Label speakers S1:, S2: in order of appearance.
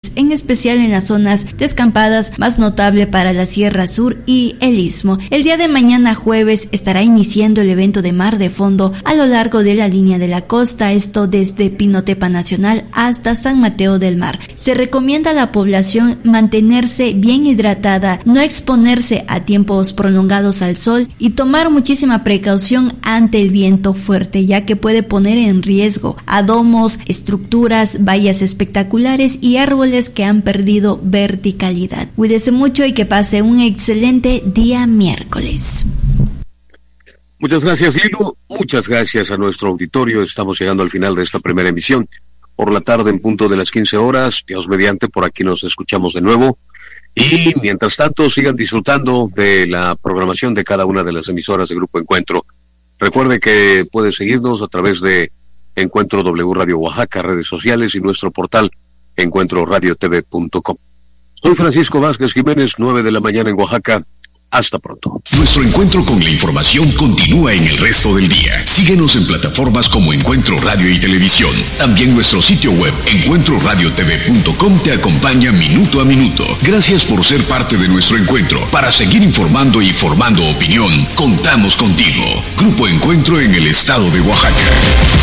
S1: miércoles, en especial en las zonas descampadas, más notable para la Sierra Sur y el Istmo. El día de mañana jueves estará iniciando el evento de mar de fondo a lo largo de la línea de la costa, esto desde Pinotepa Nacional hasta San Mateo del Mar. Se recomienda a la población mantenerse bien hidratada, no exponerse a tiempos prolongados al sol y tomar muchísima precaución ante el viento fuerte, ya que puede poner en riesgo a domos, estructuras, vallas espectaculares y árboles que han perdido verticalidad. Cuídese mucho y que pase un excelente día miércoles.
S2: Muchas gracias, Lilo. Muchas gracias a nuestro auditorio. Estamos llegando al final de esta primera emisión. Por la tarde, en punto de las 15 horas, Dios mediante, por aquí nos escuchamos de nuevo. Y mientras tanto, sigan disfrutando de la programación de cada una de las emisoras de Grupo Encuentro. Recuerde que puede seguirnos a través de Encuentro W Radio Oaxaca, redes sociales y nuestro portal encuentroradiotv.com. Soy Francisco Vázquez Jiménez, 9 de la mañana en Oaxaca. Hasta pronto.
S3: Nuestro encuentro con la información continúa en el resto del día. Síguenos en plataformas como Encuentro Radio y Televisión. También nuestro sitio web encuentroradiotv.com te acompaña minuto a minuto. Gracias por ser parte de nuestro encuentro. Para seguir informando y formando opinión, contamos contigo. Grupo Encuentro en el estado de Oaxaca.